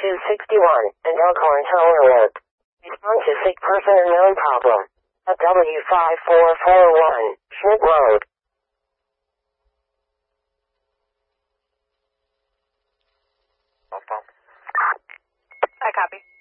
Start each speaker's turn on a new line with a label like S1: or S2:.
S1: 261 and Elkhorn Tower Alert. Respond to sick person unknown problem. At W5441, Schmidt Road.
S2: I copy.